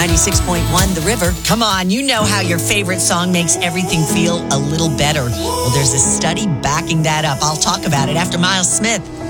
96.1 The River. Come on, you know how your favorite song makes everything feel a little better. Well, there's a study backing that up. I'll talk about it after Miles Smith.